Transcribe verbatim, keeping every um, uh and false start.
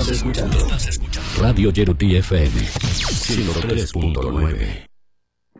Estás escuchando Radio Yerutí F M ciento tres punto nueve.